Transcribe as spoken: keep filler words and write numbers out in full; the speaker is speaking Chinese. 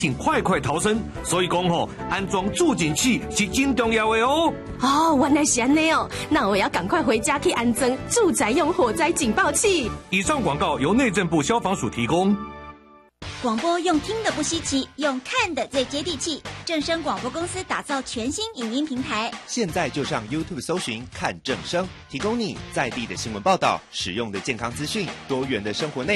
请快快逃生，所以讲吼，安装助警器是真重要的哦。 哦，原来是这样哦，那我要赶快回家去安装住宅用火灾警报器。 以上广告由内政部消防署提供。 广播用听的不稀奇，用看的最接地气。正声广播公司打造全新影音平台， 现在就上 YouTube 搜寻看正声，提供你在地的新闻报道、实用的健康资讯、多元的生活内容。